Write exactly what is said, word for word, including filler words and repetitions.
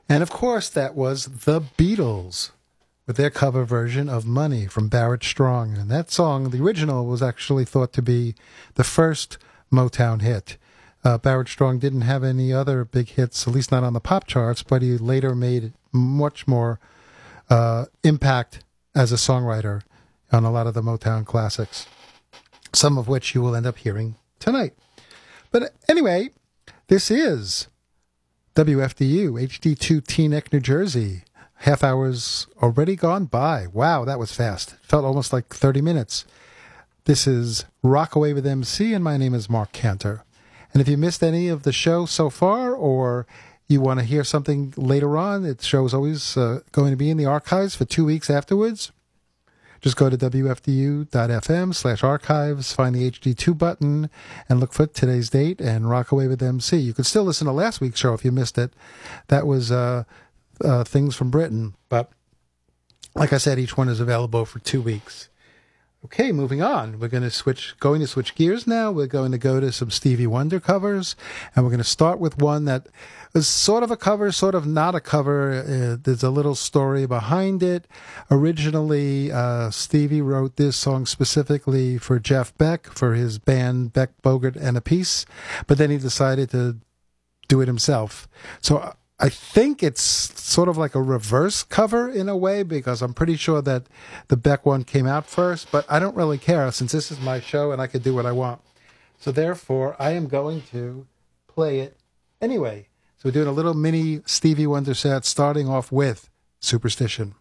And of course, that was the Beatles with their cover version of Money from Barrett Strong. And that song, the original, was actually thought to be the first Motown hit. Uh, Barrett Strong didn't have any other big hits, at least not on the pop charts, but he later made much more uh, impact as a songwriter on a lot of the Motown classics, some of which you will end up hearing tonight. But anyway, this is W F D U, H D two Teaneck, New Jersey. Half hour's already gone by. Wow, that was fast. Felt almost like thirty minutes. This is Rockaway with M C, and my name is Mark Cantor. And if you missed any of the show so far, or you want to hear something later on, the show is always uh, going to be in the archives for two weeks afterwards. Just go to W F D U dot F M slash archives, find the H D two button, and look for today's date and rock away with M C. You can still listen to last week's show if you missed it. That was uh, uh, Things from Britain. But like I said, each one is available for two weeks. Okay, moving on. We're going to switch, going to switch gears now. We're going to go to some Stevie Wonder covers, and we're going to start with one that is sort of a cover, sort of not a cover. Uh, there's a little story behind it. Originally, uh, Stevie wrote this song specifically for Jeff Beck, for his band Beck, Bogert, and a Piece, but then he decided to do it himself. So I think it's sort of like a reverse cover in a way, because I'm pretty sure that the Beck one came out first, but I don't really care since this is my show and I can do what I want. So therefore, I am going to play it anyway. So we're doing a little mini Stevie Wonder set, starting off with Superstition.